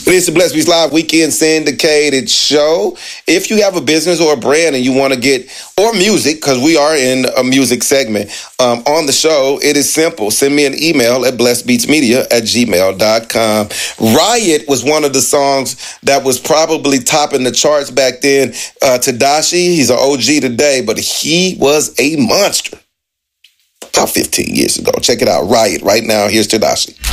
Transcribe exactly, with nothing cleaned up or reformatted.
It's the Blessed Beats Live Weekend Syndicated Show. If you have a business or a brand and you want to get, or music, because we are in a music segment um, on the show, it is simple. Send me an email at blessedbeatsmedia at gmail dot com. Riot was one of the songs that was probably topping the charts back then. Uh, Tedashii, he's an O G today, but he was a monster about fifteen years ago. Check it out, Riot, right now. Here's Tedashii.